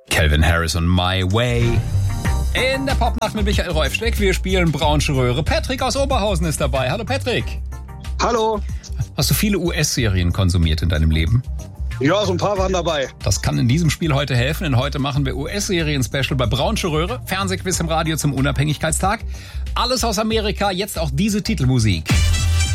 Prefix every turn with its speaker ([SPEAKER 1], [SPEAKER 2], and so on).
[SPEAKER 1] Calvin Harris und My Way. In der Popnacht mit Michael Reufsteck. Wir spielen Braunsche Röhre. Patrick aus Oberhausen ist dabei. Hallo Patrick.
[SPEAKER 2] Hallo.
[SPEAKER 1] Hast du viele US-Serien konsumiert in deinem Leben?
[SPEAKER 2] Ja, so ein paar waren dabei.
[SPEAKER 1] Das kann in diesem Spiel heute helfen, denn heute machen wir US-Serien-Special bei Braunsche Röhre. Fernsehquiz im Radio zum Unabhängigkeitstag. Alles aus Amerika, jetzt auch diese Titelmusik.